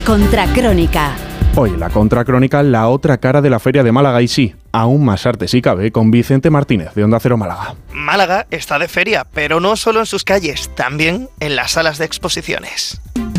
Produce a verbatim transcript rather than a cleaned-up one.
Contracrónica. Hoy la Contracrónica, la otra cara de la Feria de Málaga y sí, aún más arte si cabe, con Vicente Martínez de Onda Cero Málaga. Málaga está de feria, pero no solo en sus calles, también en las salas de exposiciones.